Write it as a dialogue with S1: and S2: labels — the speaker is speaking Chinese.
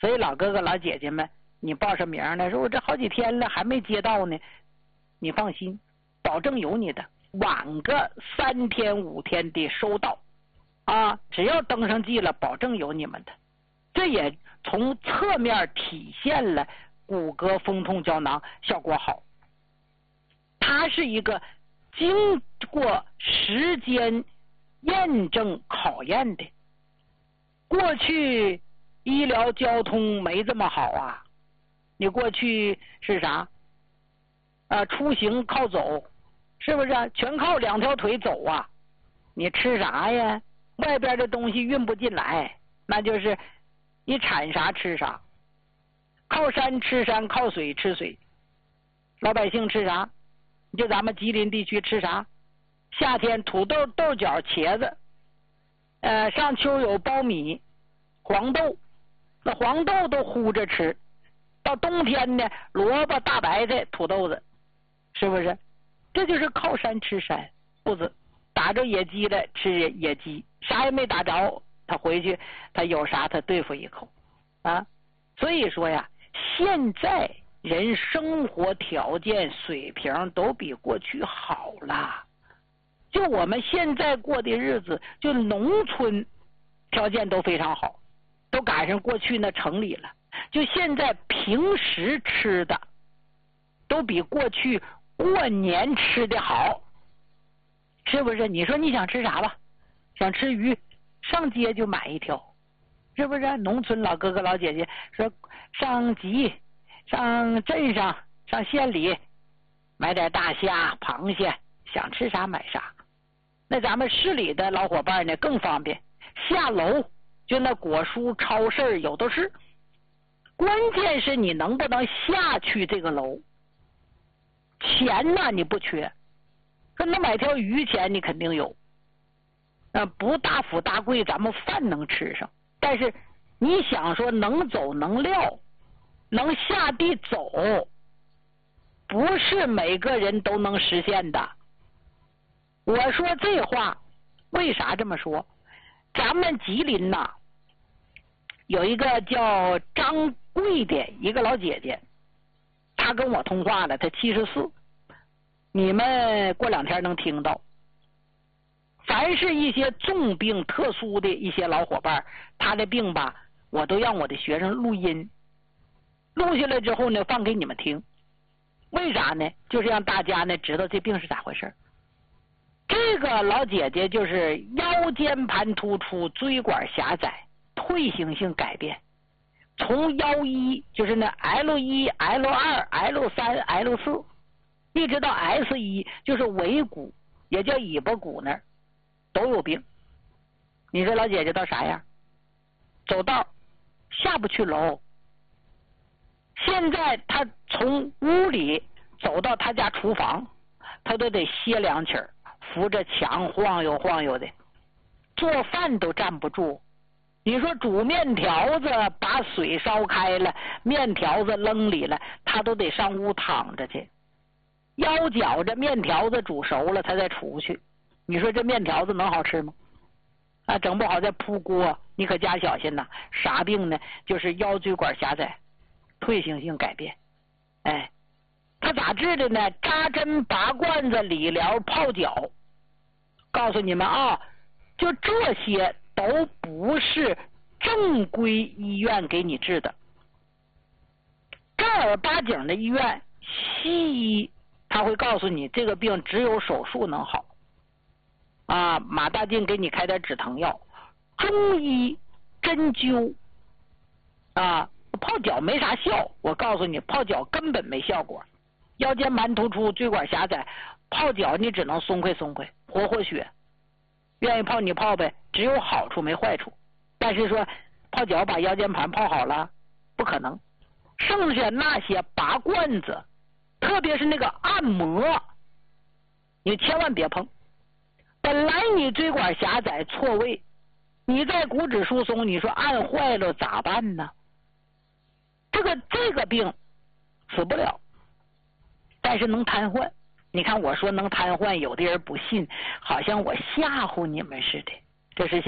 S1: 所以老哥哥老姐姐们，你报上名呢，说我这好几天了还没接到呢，你放心，保证有你的，晚个3天5天的收到啊，只要登上记了，保证有你们的。这也从侧面体现了骨骼风痛胶囊效果好，它是一个经过时间验证考验的。过去医疗交通没这么好啊，你过去是啥出行靠走，是不是全靠2条腿走啊？你吃啥呀？外边的东西运不进来，那就是你产啥吃啥，靠山吃山，靠水吃水。老百姓吃啥？就咱们吉林地区吃啥？夏天土豆、豆角、茄子，上秋有苞米、黄豆，那黄豆都烀着吃。到冬天呢，萝卜、大白菜、土豆子，是不是？这就是靠山吃山。不子打着野鸡了，吃野鸡，啥也没打着，他回去他有啥他对付一口啊。所以说呀，现在人生活条件水平都比过去好了。就我们现在过的日子，就农村条件都非常好，都赶上过去那城里了。就现在平时吃的都比过去过年吃的好，是不是？你说你想吃啥吧？想吃鱼，上街就买一条，是不是？农村老哥哥老姐姐说上集上镇上上县里买点大虾螃蟹，想吃啥买啥。那咱们市里的老伙伴呢更方便，下楼就那果蔬超市有的是，关键是你能不能下去这个楼。钱呢你不缺，说那买条鱼钱你肯定有，不大富大贵，咱们饭能吃上。但是你想说能走能撂能下地走，不是每个人都能实现的。我说这话为啥这么说？咱们吉林呐有一个叫张贵的一个老姐姐，她跟我通话了，她74，你们过2天能听到。凡是一些重病特殊的一些老伙伴，他的病吧，我都让我的学生录音，录下来之后呢放给你们听。为啥呢？就是让大家呢知道这病是咋回事。这个老姐姐就是腰间盘突出、椎管狭窄、退行性改变，从腰1就是那 L1、L2、L3、L4， 一直到 S1， 就是尾骨，也叫尾巴骨那儿都有病。你说老姐姐到啥样？走道下不去楼，现在她从屋里走到她家厨房，她都得歇2起儿，扶着墙晃悠晃悠的，做饭都站不住。你说煮面条子，把水烧开了，面条子扔里了，他都得上屋躺着去，腰觉着面条子煮熟了他再出去。你说这面条子能好吃吗？整不好再扑锅，你可加小心呐。啥病呢？就是腰椎管狭窄、退行性改变。他咋治的呢？扎针、拔罐子、理疗、泡脚。告诉你们啊，就这些都不是正规医院给你治的。正儿八经的医院，西医他会告诉你这个病只有手术能好马大劲给你开点止疼药。中医针灸泡脚没啥效，我告诉你，泡脚根本没效果。腰间盘突出、椎管狭窄，泡脚你只能松快松快，活活血。愿意泡你泡呗，只有好处没坏处。但是说泡脚把腰间盘泡好了，不可能。剩下那些拔罐子，特别是那个按摩，你千万别碰。本来你椎管狭窄错位，你在骨质疏松，你说按坏了咋办呢？这个病死不了，但是能瘫痪。你看我说能瘫痪，有的人不信，好像我吓唬你们似的。这是